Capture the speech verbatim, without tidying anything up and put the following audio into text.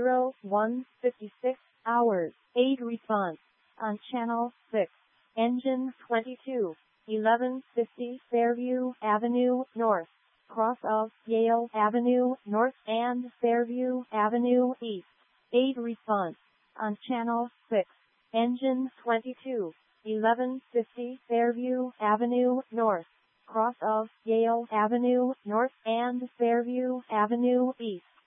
zero one fifty-six hours. aid response on channel six. Engine twenty-two, eleven fifty Fairview Avenue North, cross of Yale Avenue North and Fairview Avenue East. aid response on channel six. Engine twenty-two, eleven fifty Fairview Avenue North, cross of Yale Avenue North and Fairview Avenue East.